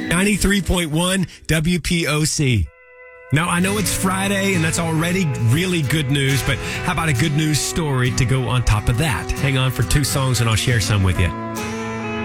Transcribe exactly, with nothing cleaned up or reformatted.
ninety-three point one W P O C. Now, I know it's Friday, and that's already really good news, but how about a good news story to go on top of that? Hang on for two songs, and I'll share some with you.